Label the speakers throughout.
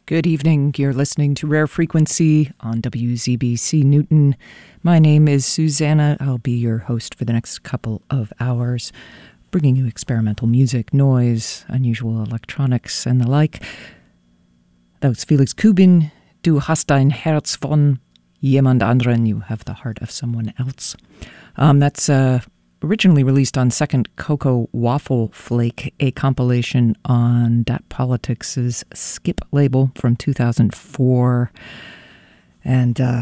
Speaker 1: Good evening. You're listening to Rare Frequency on WZBC Newton. My name is Susanna. I'll be your host for the next couple of hours, bringing you experimental music, noise, unusual electronics, and the like. That was Felix Kubin, Du hast ein Herz von jemand anderen. You have the heart of someone else. That's originally released on Second Cocoa Waffle Flake, a compilation on Dat Politics' Skip label from 2004. And a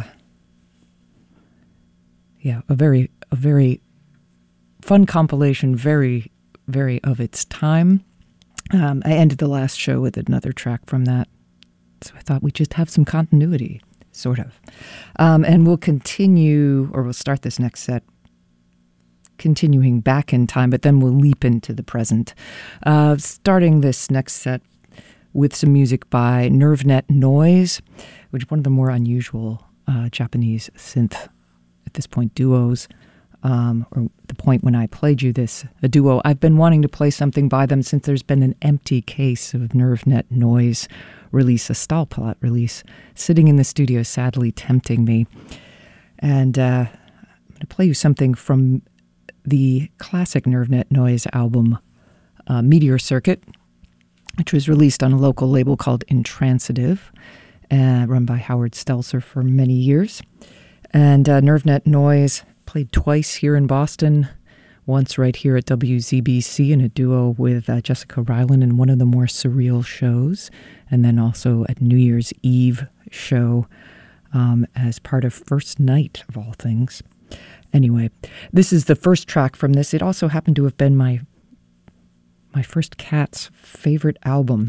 Speaker 1: very fun compilation, very, very of its time. I ended the last show with another track from that, so I thought we'd just have some continuity, sort of. And we'll continue, or we'll start this next set continuing back in time, but then we'll leap into the present. Starting this next set with some music by NerveNet Noise, which is one of the more unusual Japanese synth, at this point, duos, or the point when I played you this, a duo. I've been wanting to play something by them since there's been an empty case of NerveNet Noise release, a Stahlplatte release, sitting in the studio, sadly tempting me. And I'm going to play you something from the classic NerveNet Noise album, Meteor Circuit, which was released on a local label called Intransitive, run by Howard Stelzer for many years. And NerveNet Noise played twice here in Boston, once right here at WZBC in a duo with Jessica Ryland in one of the more surreal shows, and then also at New Year's Eve show as part of First Night, of all things. Anyway, this is the first track from this. It also happened to have been my first Cat's favorite album.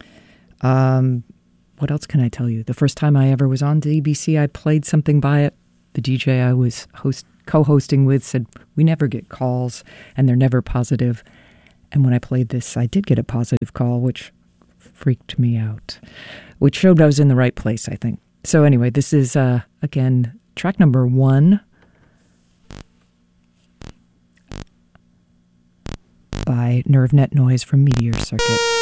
Speaker 1: What else can I tell you? The first time I ever was on DBC, I played something by it. The DJ I was co-hosting with said, we never get calls, and they're never positive. And when I played this, I did get a positive call, which freaked me out, which showed I was in the right place, I think. So anyway, this is, again, track number 1 by NerveNet Noise from Meteor Circuit.